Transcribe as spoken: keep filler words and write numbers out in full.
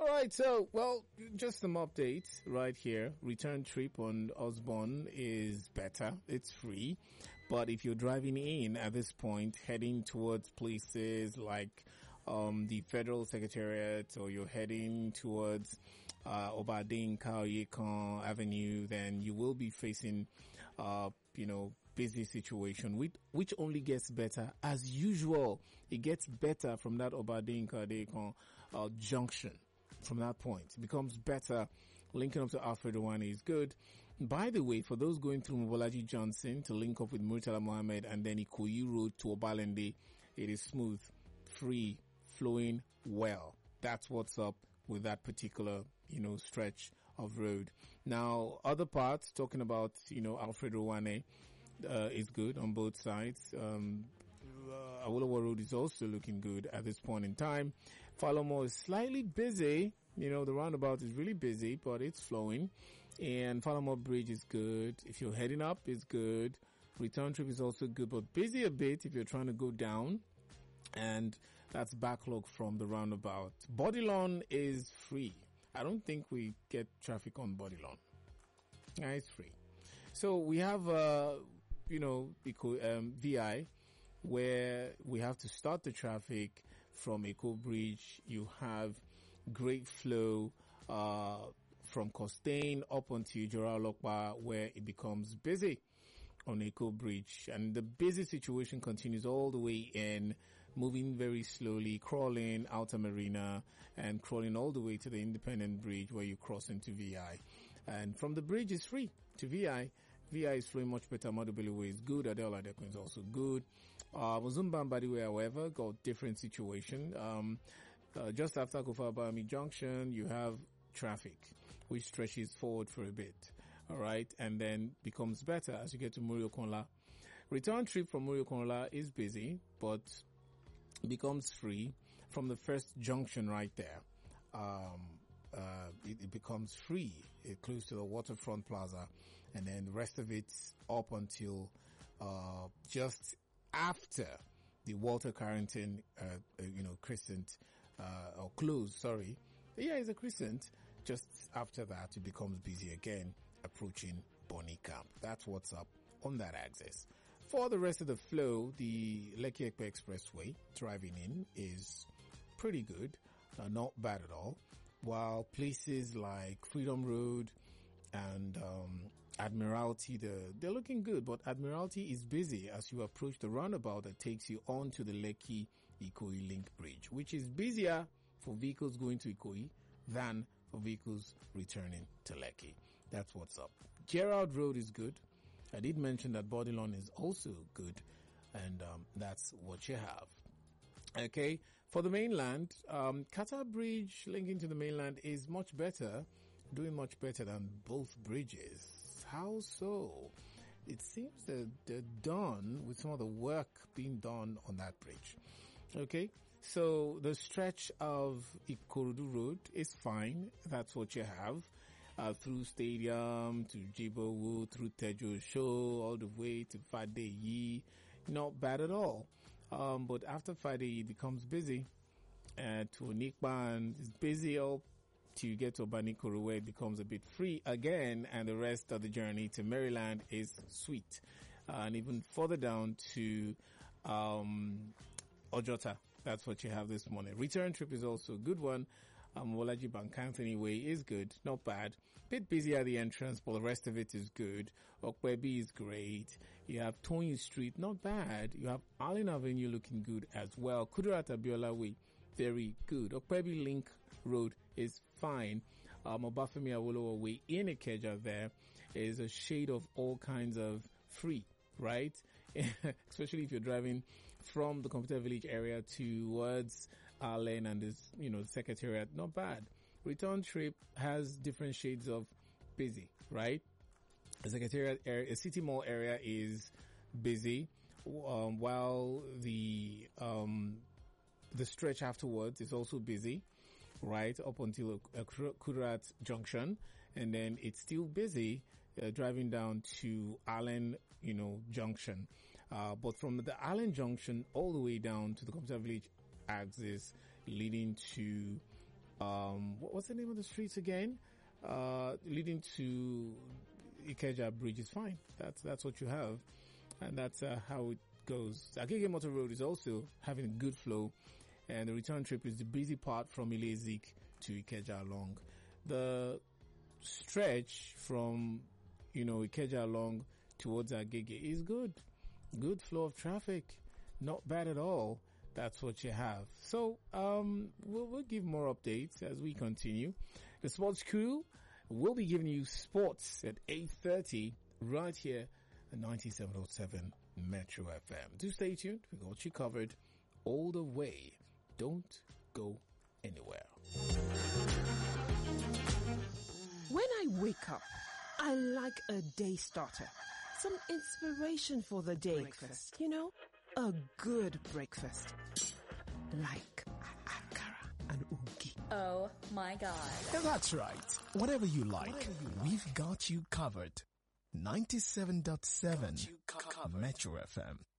All right, so, well, just some updates right here. Return trip on Osborne is better. It's free. But if you're driving in at this point, heading towards places like um the Federal Secretariat, or you're heading towards uh Obadin Kaoyekan Avenue, then you will be facing uh you know busy situation, which which only gets better as usual. It gets better from that Obadin Kaoyekan uh junction. From that point, it becomes better. Linking up to Alfredo One is good. By the way, for those going through Mobolaji Johnson to link up with Murtala Mohammed and then Ikoyi Road to Obalende, it is smooth, free, flowing well. That's what's up with that particular, you know, stretch of road. Now, other parts, talking about, you know, Alfredo One, uh, is good on both sides. Um, Uh, Awolowo Road is also looking good at this point in time. Falomo is slightly busy. You know, the roundabout is really busy, but it's flowing. And Falomo Bridge is good. If you're heading up, it's good. Return trip is also good, but busy a bit if you're trying to go down. And that's backlog from the roundabout. Bodilon is free. I don't think we get traffic on Bodilon. Yeah, it's free. So we have, uh, you know, um, V I, where we have to start the traffic from Eco Bridge. You have great flow uh from Costain up onto Jora Olokpa, where it becomes busy on Eco Bridge, and the busy situation continues all the way in, moving very slowly, crawling Outer Marina and crawling all the way to the Independent Bridge, where you cross into V I. And from the bridge is free to V I. V I is flowing much better. Madubele Way is good. Adeola Dekun is also good. Uh, Muzumba Mbadiwe, however, got different situation. Um, uh, just after Kofabami Junction, you have traffic, which stretches forward for a bit. Alright. And then becomes better as you get to Muriokonla. Return trip from Muriokonla is busy, but becomes free from the first junction right there. Um, Uh, it, it becomes free, it close to the Waterfront Plaza, and then the rest of it's up until, uh, just after the Walter Carrington, uh, uh you know, crescent, uh, or close, sorry. Yeah, it's a crescent. Just after that, it becomes busy again, approaching Bonny Camp. That's what's up on that axis. For the rest of the flow, the Lekki Epe Expressway driving in is pretty good, uh, not bad at all. While places like Freedom Road and um Admiralty, they're, they're looking good, but Admiralty is busy as you approach the roundabout that takes you on to the Lekki Ikoyi Link Bridge, which is busier for vehicles going to Ikoyi than for vehicles returning to Lekki. That's what's up. Gerald Road is good. I did mention that Bodilon is also good, and um that's what you have. Okay, for the mainland, um, Qatar Bridge linking to the mainland is much better, doing much better than both bridges. How so? It seems that they're done with some of the work being done on that bridge. Okay, so the stretch of Ikorodu Road is fine. That's what you have. Uh, through Stadium to Jibowu, through Tejo Show, all the way to Fadeyi. Not bad at all. Um, but after Friday, it becomes busy. Uh, to Onikpa, and it's busy up till you get to Obanikoro, where it becomes a bit free again, and the rest of the journey to Maryland is sweet. Uh, and even further down to, um, Ojota. That's what you have this morning. Return trip is also a good one. Um, Wolaji Bank Anthony Way is good, not bad. Bit busy at the entrance, but the rest of it is good. Okwebi is great. You have Tony Street, not bad. You have Allen Avenue looking good as well. Kudirat Abiola Way, very good. Okwebi Link Road is fine. Um, Obafemi Awolowo Way in Ikeja there is a shade of all kinds of free. Right? Especially if you're driving from the Computer Village area towards Allen and this, you know, Secretariat, not bad. Return trip has different shades of busy, right? The Secretariat area, the City Mall area is busy, um, while the, um, the stretch afterwards is also busy, right? Up until a, a Kudirat Junction, and then it's still busy Uh, driving down to Allen, you know, Junction. Uh, but from the Allen Junction all the way down to the Computer Village axis leading to, um, what, what's the name of the streets again? Uh, leading to Ikeja Bridge is fine. That's that's what you have, and that's uh, how it goes. Agege Motor Road is also having a good flow, and the return trip is the busy part from Ilezik to Ikeja along. The stretch from, you know, Ikeja along towards Agege is good. Good flow of traffic. Not bad at all. That's what you have. So, um, we'll, we'll give more updates as we continue. The sports crew will be giving you sports at eight thirty right here at ninety-seven point seven Metro F M. Do stay tuned. We got you covered all the way. Don't go anywhere. When I wake up, I like a day starter. Some inspiration for the day. Breakfast. You know, a good breakfast. Like akara and ugi. Oh my God. That's right. Whatever you like, Whatever you like. We've got you covered. ninety-seven point seven Metro F M.